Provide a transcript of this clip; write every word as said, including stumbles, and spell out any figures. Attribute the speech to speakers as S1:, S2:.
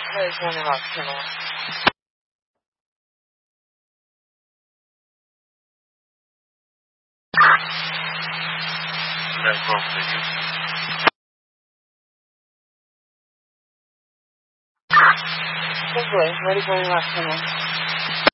S1: Ready for any luck, Colonel?
S2: That's wrong with you.
S1: Simply, ready for any luck, Colonel?